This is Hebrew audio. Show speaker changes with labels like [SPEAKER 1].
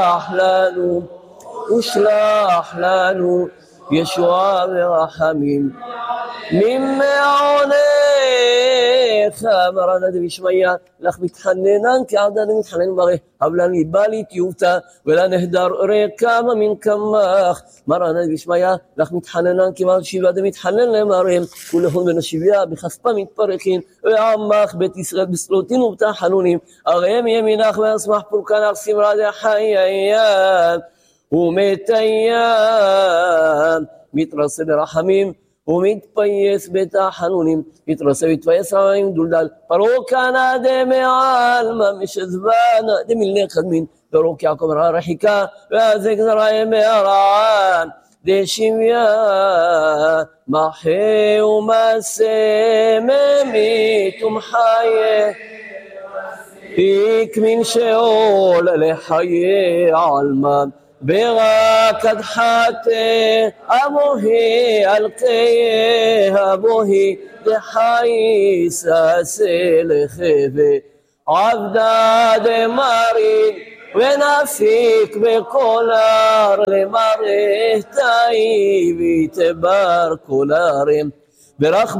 [SPEAKER 1] לנו ושלח לנו ישועה ורחמים ממעונך. מרן דבישמיא לך מתחננן כעדה דמתחנן ברך הבלן ליבה להתיובתא ולנהדר רקמה מן קמך. מרן דבישמיא לך מתחננן כמעט שבעה דמתחנן למרם ולהון בן השביה בכספה מתפרחין ועמך בית ישראל בסלוטין ובתחנונים הרי מימינך ואסמח פורקנך סמרה דחיייה ומתיה מתרסה ברחמים ומתפייס בתחנונים מתרסה מתפייס רעים דולדל פרוקנה דמעלמה משזבנה דמילני חדמין פרוק יעקב רעה רחיקה והזק זרעים מהרען דשמיה מחה ומסה ממית ומחיה יקמין שאול לחיי עלמה ברקד חטא אבוהי אלקי אבוהי דחי ססה לחווה עבדה דמרין ונפיק בקולר למרתאי ויתבר קולרים ברך